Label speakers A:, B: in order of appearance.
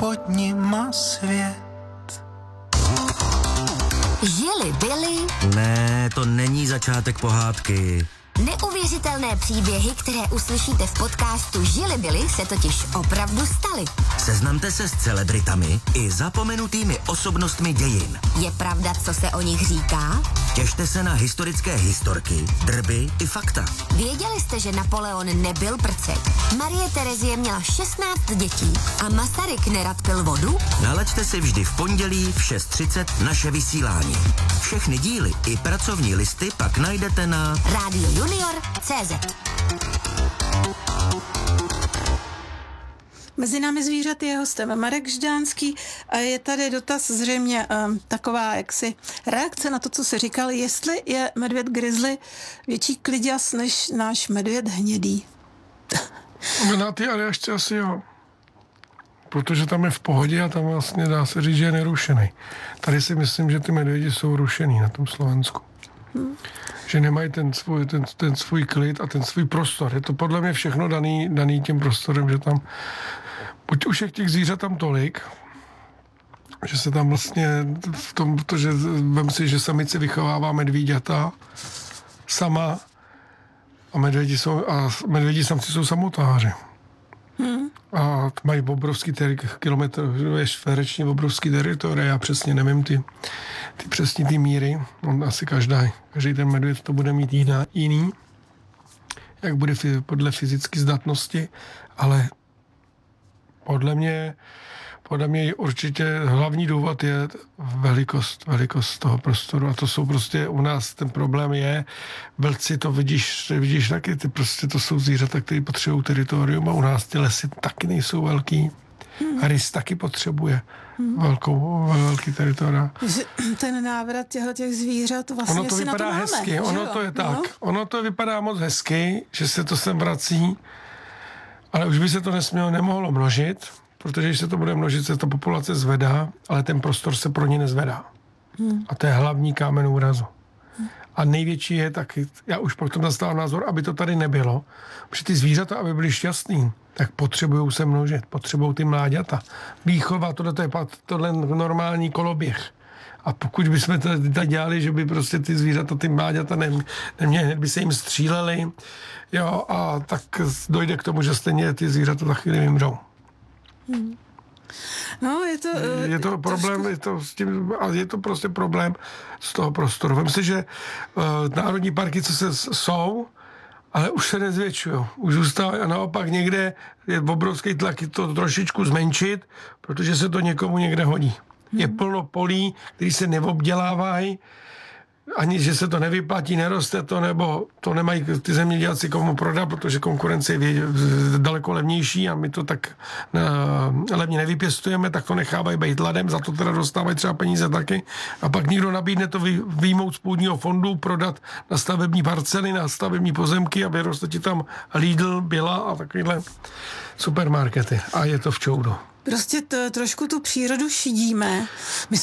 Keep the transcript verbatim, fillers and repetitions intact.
A: pod nima svět.
B: Žili byli...
C: Ne, to není začátek pohádky.
B: Neuvěřitelné příběhy, které uslyšíte v podcastu Žili byli, se totiž opravdu staly.
C: Seznamte se s celebritami i zapomenutými osobnostmi dějin.
B: Je pravda, co se o nich říká?
C: Těšte se na historické historky, drby i fakta.
B: Věděli jste, že Napoleon nebyl prcek? Marie Terezie měla šestnáct dětí a Masaryk nerad pil vodu?
C: Nalaďte si vždy v pondělí v šest třicet naše vysílání. Všechny díly i pracovní listy pak najdete na
B: Radio Junior tečka cé zet.
D: Mezi námi zvířaty je hostem Marek Žďánský a je tady dotaz zřejmě um, taková jaksi reakce na to, co jsi říkal, jestli je medvěd grizzly větší kliděs než náš medvěd hnědý.
E: Na ty Aljašce asi jo. Protože tam je v pohodě a tam vlastně dá se říct, že je nerušený. Tady si myslím, že ty medvědi jsou rušený na tom Slovensku. Hmm. Že nemají ten svůj, ten, ten svůj klid a ten svůj prostor. Je to podle mě všechno daný, daný tím prostorem, že tam buď už je těch zvířat tam tolik, že se tam vlastně v tom, protože vem si, že samice vychovává medvíďata sama a medvědi, jsou, a medvědi samci jsou samotáři. Hmm. A mají obrovský ter- kilometr, je čtvereční obrovský teritorie, já přesně nevím ty, ty přesně ty míry, on asi každá, každý ten medvěd to bude mít jiná, jiný, jak bude f- podle fyzické zdatnosti, ale podle mě, podle mě určitě hlavní důvod je velikost, velikost toho prostoru a to jsou prostě u nás ten problém je, vlci to vidíš, vidíš taky, ty prostě to jsou zvířata, které potřebují teritorium a u nás ty lesy taky nejsou velký. Hmm. A rys taky potřebuje hmm. velkou, velký teritoria.
D: Ten návrat těchto těch zvířat vlastně
E: ono to
D: si
E: vypadá
D: na to máme,
E: hezky, ono to je tak, no? Ono to vypadá moc hezky, že se to sem vrací, ale už by se to nesmělo, nemohlo množit, protože když se to bude množit, se ta populace zvedá, ale ten prostor se pro ně nezvedá. Hmm. A to je hlavní kámen úrazu. Hmm. A největší je taky, já už potom zastávám názor, aby to tady nebylo, protože ty zvířata, aby byly šťastný, tak potřebují se množit, potřebují ty mláďata. Výchova, tohle je tohle normální koloběh. A pokud bychom to tady dělali, že by prostě ty zvířata, ty mláďata neměly, hned by se jim stříleli, jo, a tak dojde k tomu, že stejně ty zvířata za chvíli vymřou.
D: Hmm. No, je to... Uh,
E: je to problém, je to, s tím, a je to prostě problém z toho prostoru. Vem si, že uh, národní parky, co se jsou, ale už se nezvětšují. Už zůstávají a naopak někde je obrovský tlak to trošičku zmenšit, protože se to někomu někde hodí. Je plno polí, které se neobdělávají, ani že se to nevyplatí, neroste to, nebo to nemají ty zemědělci komu prodat, protože konkurence je daleko levnější a my to tak uh, levně nevypěstujeme, tak to nechávají být ladem, za to teda dostávají třeba peníze taky. A pak někdo nabídne to vy, výjmout z půdního fondu, prodat na stavební parcely, na stavební pozemky a vyroste ti tam Lidl, Billa a takovýhle supermarkety. A je to v čoudu.
D: Prostě to, trošku tu přírodu šidíme. My